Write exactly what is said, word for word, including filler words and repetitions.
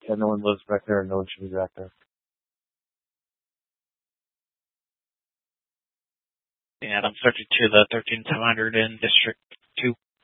and no one lives back there, and no one should be back there. And I'm subject to the thirteen seven hundred in District two.